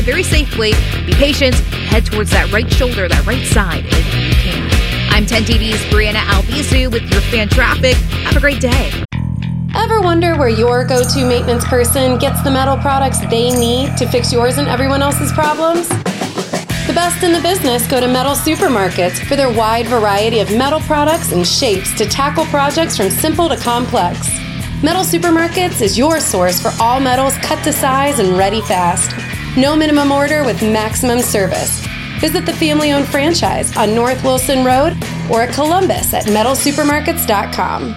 very safely. Be patient. Head towards that right shoulder, that right side if you can. I'm 10 TV's Brianna Albizu with your fan traffic. Have a great day. Ever wonder where your go-to maintenance person gets the metal products they need to fix yours and everyone else's problems? The best in the business go to Metal Supermarkets for their wide variety of metal products and shapes to tackle projects from simple to complex. Metal Supermarkets is your source for all metals cut to size and ready fast. No minimum order with maximum service. Visit the family-owned franchise on North Wilson Road or at Columbus at metalsupermarkets.com.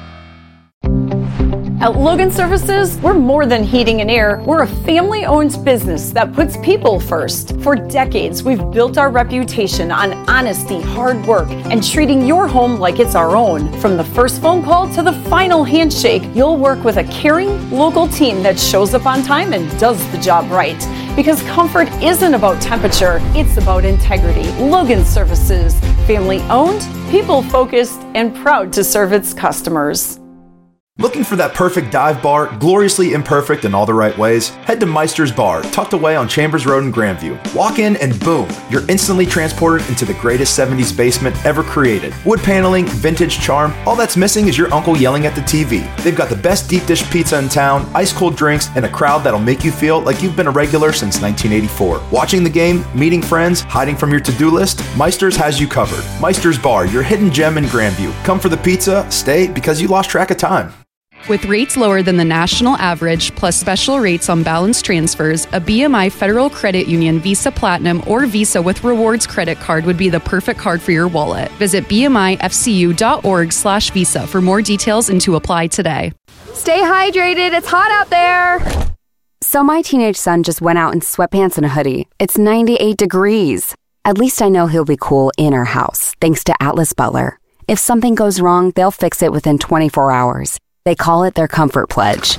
At Logan Services, we're more than heating and air. We're a family-owned business that puts people first. For decades, we've built our reputation on honesty, hard work, and treating your home like it's our own. From the first phone call to the final handshake, you'll work with a caring, local team that shows up on time and does the job right. Because comfort isn't about temperature, it's about integrity. Logan Services, family-owned, people-focused, and proud to serve its customers. Looking for that perfect dive bar, gloriously imperfect in all the right ways? Head to Meister's Bar, tucked away on Chambers Road in Grandview. Walk in and boom, you're instantly transported into the greatest 70s basement ever created. Wood paneling, vintage charm, all that's missing is your uncle yelling at the TV. They've got the best deep dish pizza in town, ice cold drinks, and a crowd that'll make you feel like you've been a regular since 1984. Watching the game, meeting friends, hiding from your to-do list, Meister's has you covered. Meister's Bar, your hidden gem in Grandview. Come for the pizza, stay because you lost track of time. With rates lower than the national average, plus special rates on balance transfers, a BMI Federal Credit Union Visa Platinum or Visa with Rewards credit card would be the perfect card for your wallet. Visit bmifcu.org/visa for more details and to apply today. Stay hydrated. It's hot out there. So my teenage son just went out in sweatpants and a hoodie. It's 98 degrees. At least I know he'll be cool in our house, thanks to Atlas Butler. If something goes wrong, they'll fix it within 24 hours. They call it their comfort pledge.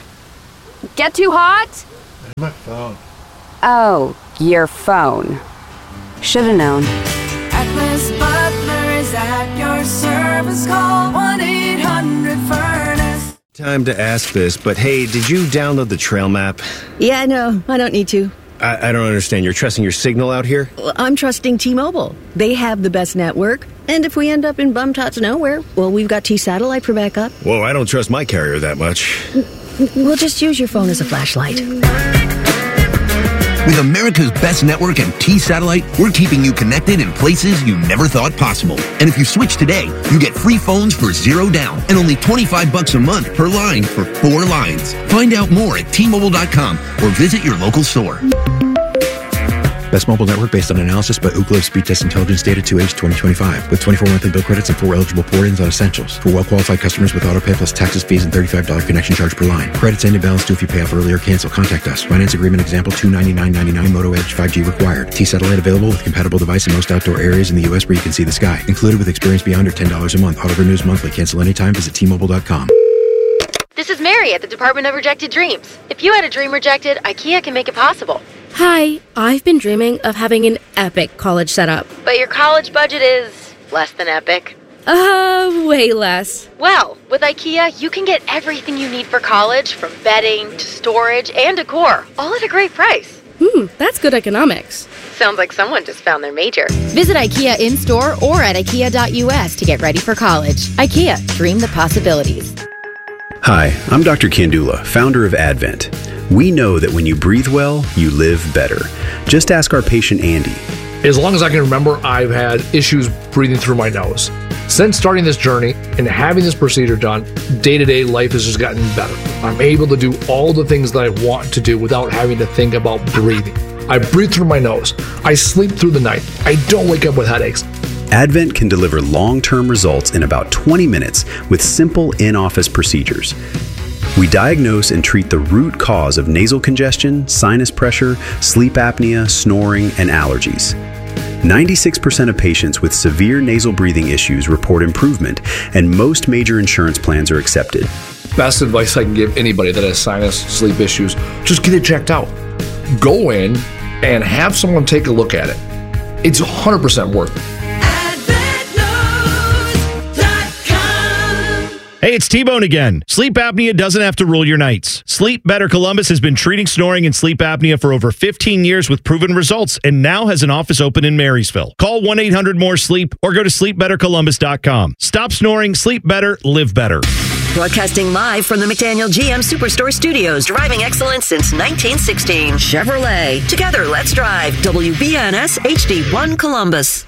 Get too hot? My phone. Oh, your phone. Should've known. Atlas Butler is at your service. Call 1-800-FURNACE. Time to ask this, but hey, did you download the Trail Map? Yeah, no, I don't need to. I don't understand. You're trusting your signal out here? Well, I'm trusting T-Mobile. They have the best network. And if we end up in bum-tots nowhere, well, we've got T-Satellite for backup. Whoa, I don't trust my carrier that much. We'll just use your phone as a flashlight. With America's best network and T-Satellite, we're keeping you connected in places you never thought possible. And if you switch today, you get free phones for $0 down and only $25 a month per line for 4 lines. Find out more at T-Mobile.com or visit your local store. Best mobile network based on analysis by Ookla Speed Test Intelligence data 2H 2025 with 24 monthly bill credits and 4 eligible port-ins on essentials. For well-qualified customers with autopay plus taxes, fees, and $35 connection charge per line. Credits end in balance due if you pay off early or cancel. Contact us. Finance agreement example $299.99 Moto Edge 5G required. T-Satellite available with compatible device in most outdoor areas in the U.S. where you can see the sky. Included with experience beyond or $10 a month. Auto renews monthly. Cancel anytime. Visit T-Mobile.com. This is Mary at the Department of Rejected Dreams. If you had a dream rejected, IKEA can make it possible. Hi, I've been dreaming of having an epic college setup. But your college budget is less than epic. Way less. Well, with IKEA, you can get everything you need for college, from bedding to storage and decor, all at a great price. That's good economics. Sounds like someone just found their major. Visit IKEA in-store or at IKEA.us to get ready for college. IKEA, dream the possibilities. Hi, I'm Dr. Kandula, founder of Advent. We know that when you breathe well, you live better. Just ask our patient Andy. As long as I can remember, I've had issues breathing through my nose. Since starting this journey and having this procedure done, day-to-day life has just gotten better. I'm able to do all the things that I want to do without having to think about breathing. I breathe through my nose. I sleep through the night. I don't wake up with headaches. Advent can deliver long-term results in about 20 minutes with simple in-office procedures. We diagnose and treat the root cause of nasal congestion, sinus pressure, sleep apnea, snoring, and allergies. 96% of patients with severe nasal breathing issues report improvement, and most major insurance plans are accepted. Best advice I can give anybody that has sinus, sleep issues, just get it checked out. Go in and have someone take a look at it. It's 100% worth it. Hey, it's T-Bone again. Sleep apnea doesn't have to rule your nights. Sleep Better Columbus has been treating snoring and sleep apnea for over 15 years with proven results and now has an office open in Marysville. Call 1-800-MORE-SLEEP or go to sleepbettercolumbus.com. Stop snoring, sleep better, live better. Broadcasting live from the McDaniel GM Superstore Studios, driving excellence since 1916. Chevrolet. Together, let's drive. WBNS HD1 Columbus.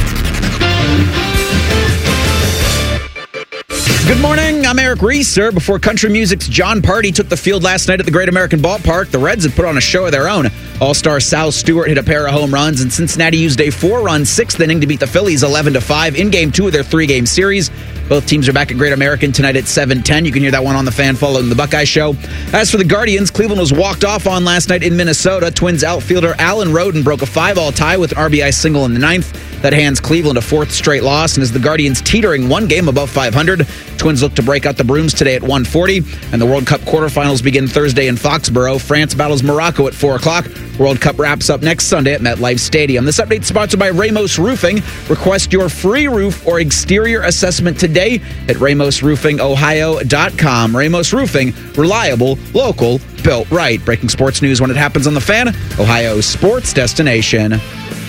Good morning, I'm Eric Reeser. Before country music's John Party took the field last night at the Great American Ballpark, the Reds had put on a show of their own. All-star Sal Stewart hit a pair of home runs, and Cincinnati used a 4-run sixth inning to beat the Phillies 11-5 in Game 2 of their 3-game series. Both teams are back at Great American tonight at 7:10. You can hear that one on the Fan following the Buckeye Show. As for the Guardians, Cleveland was walked off on last night in Minnesota. Twins outfielder Alan Roden broke a 5-all tie with an RBI single in the ninth. That hands Cleveland a fourth straight loss, and as the Guardians teetering one game above 500, Twins look to break out the brooms today at 1:40, and the World Cup quarterfinals begin Thursday in Foxborough. France battles Morocco at 4 o'clock. World Cup wraps up next Sunday at MetLife Stadium. This update is sponsored by Ramos Roofing. Request your free roof or exterior assessment today at RamosRoofingOhio.com. Ramos Roofing, reliable, local, built right. Breaking sports news when it happens on the Fan, Ohio's sports destination.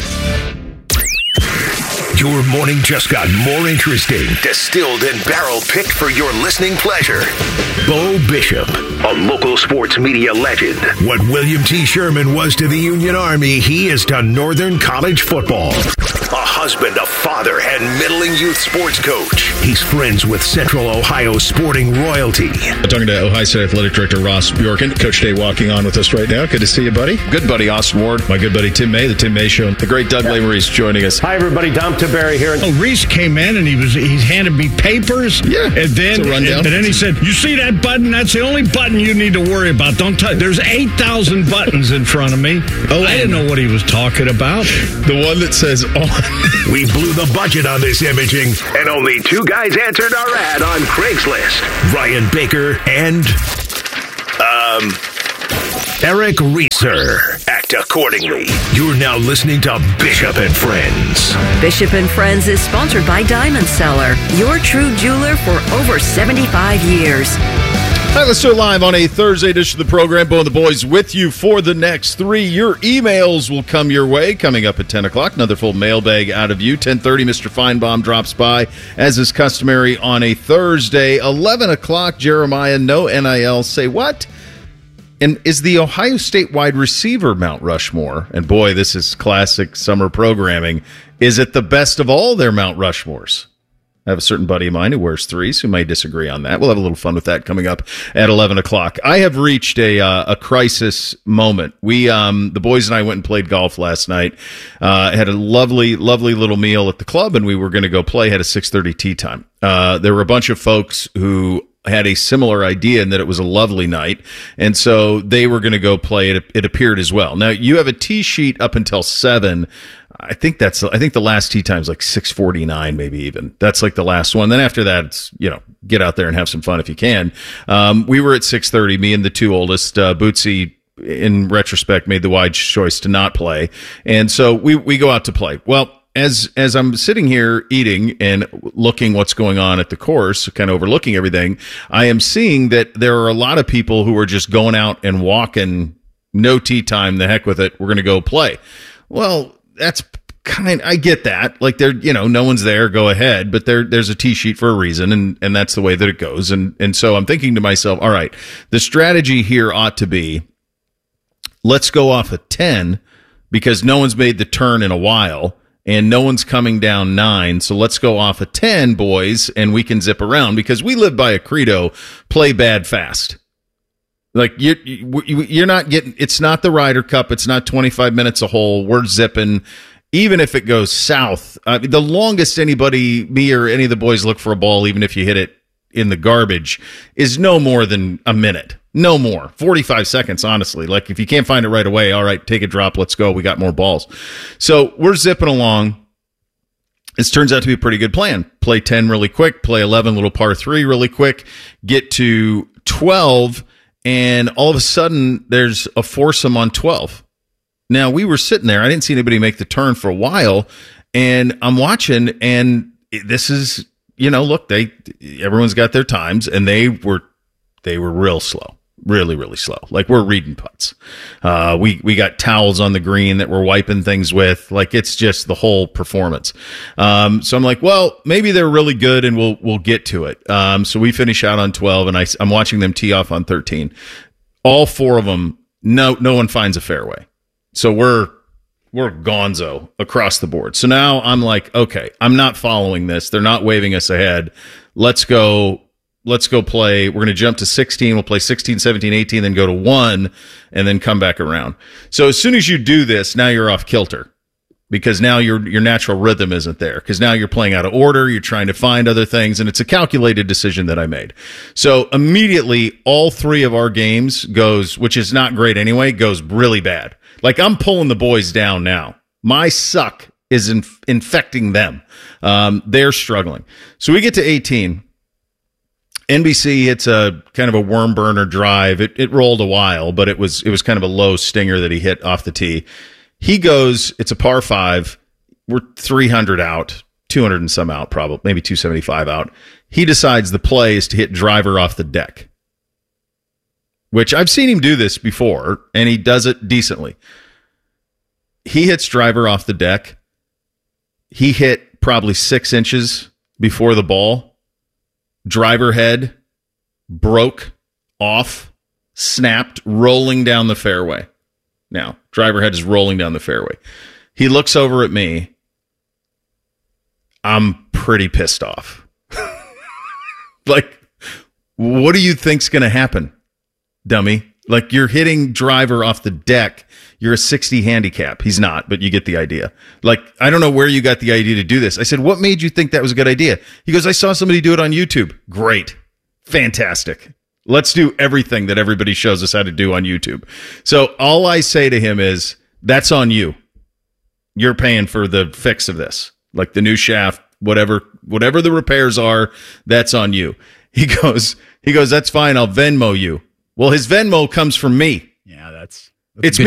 Your morning just got more interesting. Distilled and barrel-picked for your listening pleasure. Bo Bishop, a local sports media legend. What William T. Sherman was to the Union Army, he is to Northern College football. A husband, a father, and middling youth sports coach. He's friends with Central Ohio sporting royalty. I'm talking to Ohio State Athletic Director Ross Bjorken. Coach Day walking on with us right now. Good to see you, buddy. Good buddy, Austin Ward. My good buddy, Tim May, the Tim May Show. The great Doug Lamery joining us. Hi, everybody. Dom Tiberi here. Oh, Reese came in and he handed me papers. Yeah. And then he said, "You see that button? That's the only button you need to worry about. Don't touch. There's 8,000 buttons in front of me." Oh, I didn't know what he was talking about. The one that says on. We blew the budget on this imaging, and only 2 guys answered our ad on Craigslist. Ryan Baker and Eric Reeser. Act accordingly. You're now listening to Bishop and Friends. Bishop and Friends is sponsored by Diamond Seller, your true jeweler for over 75 years. All right, let's start live on a Thursday edition of the program. Bo and the boys with you for the next 3. Your emails will come your way coming up at 10 o'clock. Another full mailbag out of you. 10:30, Mr. Feinbaum drops by, as is customary on a Thursday. 11 o'clock, Jeremiah, no NIL. Say what? And is the Ohio State wide receiver Mount Rushmore, and boy, this is classic summer programming, is it the best of all their Mount Rushmores? I have a certain buddy of mine who wears 3s who may disagree on that. We'll have a little fun with that coming up at 11 o'clock. I have reached a crisis moment. We, the boys and I went and played golf last night, had a lovely, lovely little meal at the club, and we were going to go play, had a 6:30 tee time. There were a bunch of folks who had a similar idea in that it was a lovely night, and so they were going to go play. It appeared as well. Now, you have a tee sheet up until 7. I think the last tee time is like 6:49, maybe even. That's like the last one. Then after that, it's, get out there and have some fun if you can. We were at 6:30, me and the 2 oldest. Bootsy, in retrospect, made the wise choice to not play. And so we go out to play. Well, as I'm sitting here eating and looking what's going on at the course, kind of overlooking everything, I am seeing that there are a lot of people who are just going out and walking, no tee time, the heck with it, we're going to go play. Well, that's I get that. Like, no one's there, go ahead, but there's a tee sheet for a reason, and that's the way that it goes. And so I'm thinking to myself, all right, the strategy here ought to be, let's go off at 10 because no one's made the turn in a while. And no one's coming down 9, so let's go off at 10, boys, and we can zip around because we live by a credo: play bad fast. Like you're not getting. It's not the Ryder Cup. It's not 25 minutes a hole. We're zipping, even if it goes south. The longest me or any of the boys look for a ball, even if you hit it in the garbage, is no more than a minute. No more. 45 seconds, honestly. Like, if you can't find it right away, all right, take a drop, let's go. We got more balls. So we're zipping along. This turns out to be a pretty good plan. Play 10 really quick, play 11, little par 3 really quick, get to 12, and all of a sudden there's a foursome on 12. Now, we were sitting there. I didn't see anybody make the turn for a while, and I'm watching, and this is look, everyone's got their times, and they were real slow. Really, really slow. Like, we're reading putts. We got towels on the green that we're wiping things with. Like, it's just the whole performance. So I'm like, well, maybe they're really good, and we'll get to it. So we finish out on 12, and I'm watching them tee off on 13. All 4 of them, no one finds a fairway. So we're gonzo across the board. So now I'm like, okay, I'm not following this. They're not waving us ahead. Let's go play. We're going to jump to 16. We'll play 16, 17, 18, then go to 1, and then come back around. So as soon as you do this, now you're off kilter, because now your natural rhythm isn't there, because now you're playing out of order. You're trying to find other things, and it's a calculated decision that I made. So immediately, all 3 of our games goes, which is not great anyway, goes really bad. Like, I'm pulling the boys down now. My suck is infecting them. They're struggling. So we get to 18. NBC hits a kind of a worm burner drive. It rolled a while, but it was kind of a low stinger that he hit off the tee. He goes, it's a par 5. We're 300 out, 200 and some out, probably, maybe 275 out. He decides the play is to hit driver off the deck, which I've seen him do this before, and he does it decently. He hits driver off the deck. He hit probably 6 inches before the ball. Driver head broke off, snapped, rolling down the fairway. Now, driver head is rolling down the fairway. He looks over at me. I'm pretty pissed off. Like, what do you think's going to happen, dummy? Like, you're hitting driver off the deck. You're a 60 handicap. He's not, but you get the idea. Like, I don't know where you got the idea to do this. I said, what made you think that was a good idea? He goes, I saw somebody do it on YouTube. Great. Fantastic. Let's do everything that everybody shows us how to do on YouTube. So all I say to him is, that's on you. You're paying for the fix of this. Like, the new shaft, whatever the repairs are, that's on you. He goes, that's fine. I'll Venmo you. Well, his Venmo comes from me. Yeah, that's it's a